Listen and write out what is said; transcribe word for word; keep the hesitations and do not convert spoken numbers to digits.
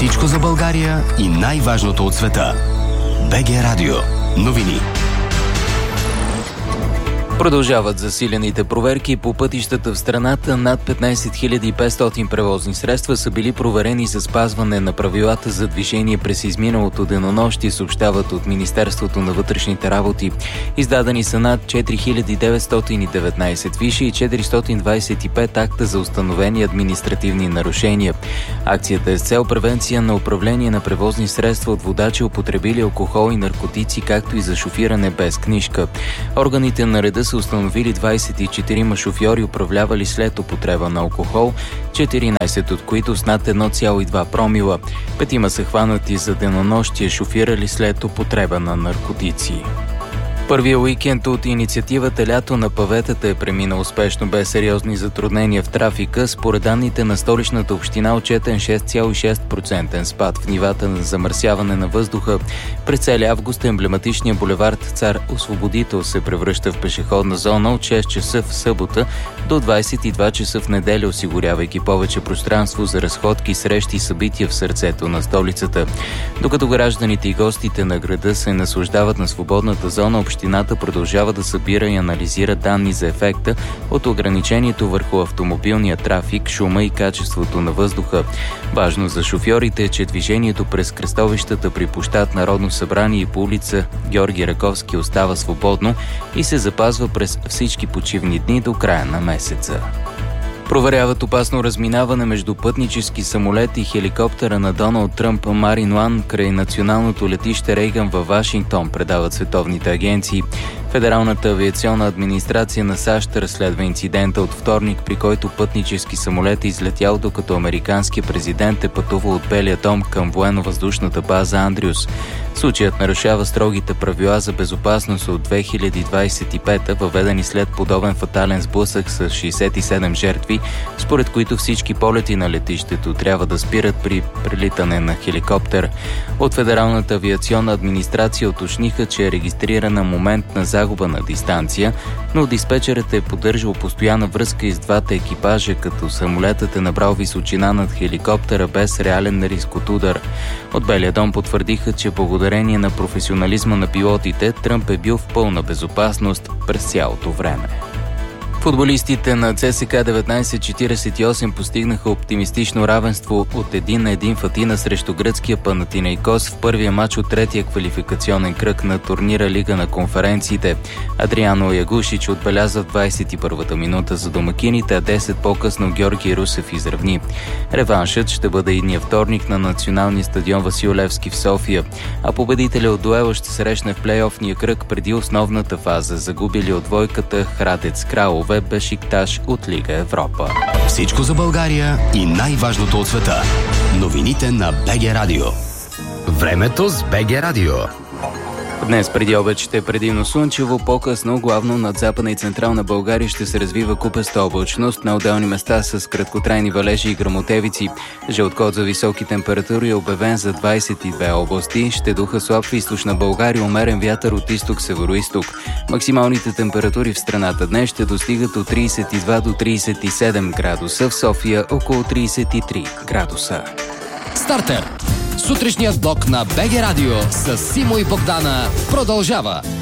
Всичко за България и най-важното от света. БГ Радио. Новини. Продължават засилените проверки по пътищата в страната. Над петнайсет хиляди и петстотин превозни средства са били проверени за спазване на правилата за движение през изминалото денонощие, съобщават от Министерството на вътрешните работи. Издадени са над четири хиляди деветстотин и деветнайсет фиши и четиристотин двайсет и пет акта за установени административни нарушения. Акцията е с цел превенция на управление на превозни средства от водачи, употребили алкохол и наркотици, както и за шофиране без книжка. Органите на реда са установили двайсет и четирима шофьори, управлявали след употреба на алкохол, четиринайсет от които с над едно цяло и два промила. Петима са хванати за денонощие, шофирали след употреба на наркотици. Първия уикенд от инициативата «Лято на паветата» е преминал успешно без сериозни затруднения в трафика. Според данните на Столичната община, отчетен шест цяло и шест процента спад в нивата на замърсяване на въздуха. През целия август емблематичният булевард Цар Освободител се превръща в пешеходна зона от шест часа в събота до двайсет и два часа в неделя, осигурявайки повече пространство за разходки, срещи и събития в сърцето на столицата. Докато гражданите и гостите на града се наслаждават на свободната зона, общината продължава да събира и анализира данни за ефекта от ограничението върху автомобилния трафик, шума и качеството на въздуха. Важно за шофьорите е, че движението през кръстовищата при площад Народно събрание и по улица Георги Раковски остава свободно и се запазва през всички почивни дни до края на месеца. Проверяват опасно разминаване между пътнически самолет и хеликоптера на Доналд Тръмп Марин Уан край националното летище Рейган във Вашингтон, предават световните агенции. Федералната авиационна администрация на САЩ разследва инцидента от вторник, при който пътнически самолет е излетял, докато американският президент е пътувал от Белия дом към военно-въздушната база Андрюс. Случаят нарушава строгите правила за безопасност от две хиляди двайсет и пета, въведени след подобен фатален сблъсък с шейсет и седем жертви, според които всички полети на летището трябва да спират при прелитане на хеликоптер. От Федералната авиационна администрация уточниха, че е регистрирана моментна загуба на дистанция, но диспетчерът е поддържал постоянна връзка и с двата екипажа, като самолетът е набрал височина над хеликоптера без реален риск от удар. От Белия дом потвърдиха, че благодарение на професионализма на пилотите, Тръмп е бил в пълна безопасност през цялото време. Футболистите на ЦСКА деветнайсет четирийсет и осем постигнаха оптимистично равенство от един на един в Атина срещу гръцкия Панатинейкос в първия матч от третия квалификационен кръг на турнира Лига на конференциите. Адриано Ягушич отбеляза в двайсет и първата минута за домакините, а десет по-късно Георги Русев изравни. Реваншът ще бъде идния вторник на националния стадион Васил Левски в София, а победителя от дуела ще срещне в плейофния кръг преди основната фаза, загубили от двойката Храдец Кралове Бешикташ от Лига Европа. Всичко за България и най-важното от света. Новините на БГ Радио. Времето с БГ Радио. Днес преди обед ще е предимно слънчево, по-късно главно над Западна и Централна България ще се развива купеста облачност, на отделни места с краткотрайни валежи и гръмотевици. Жълт код за високи температури е обявен за двайсет и две области. Ще духа слаб в източна България, умерен вятър от изток-североизток. Максималните температури в страната днес ще достигат от трийсет и два до трийсет и седем градуса, в София около трийсет и три градуса. Стартер! Сутрешният блок на БГ Радио с Симо и Богдана продължава.